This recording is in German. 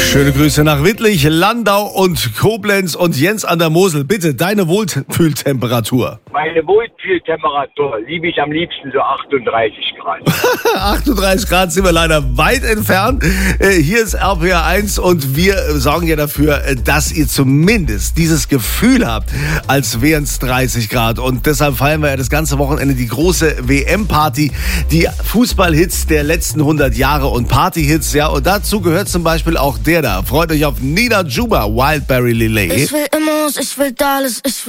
Schöne Grüße nach Wittlich, Landau und Koblenz und Jens an der Mosel. Bitte, deine Wohlfühltemperatur. Meine Wohlfühltemperatur liebe ich am liebsten so 38 Grad. 38 Grad sind wir leider weit entfernt. Hier ist RPR 1 und wir sorgen ja dafür, dass ihr zumindest dieses Gefühl habt, als wären es 30 Grad. Und deshalb feiern wir ja das ganze Wochenende die große WM-Party, die Fußballhits der letzten 100 Jahre und Partyhits. Ja, und dazu gehört zum Beispiel auch der da. Freut euch auf Nina Juba, Wildberry Lillet. Ich will Immos, ich will Dallas, ich will